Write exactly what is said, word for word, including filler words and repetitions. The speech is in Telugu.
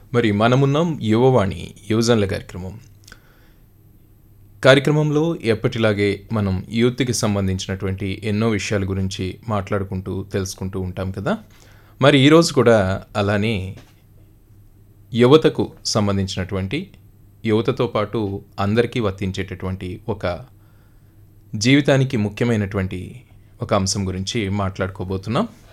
మరి మనమున్నాం యువవాణి యువజనుల కార్యక్రమం. కార్యక్రమంలో ఎప్పటిలాగే మనం యూత్కి సంబంధించినటువంటి ఎన్నో విషయాల గురించి మాట్లాడుకుంటూ తెలుసుకుంటూ ఉంటాం కదా. మరి ఈరోజు కూడా అలానే యువతకు సంబంధించినటువంటి, యువతతో పాటు అందరికీ వర్తించేటటువంటి ఒక జీవితానికి ముఖ్యమైనటువంటి ఒక అంశం గురించి మాట్లాడుకోబోతున్నాం.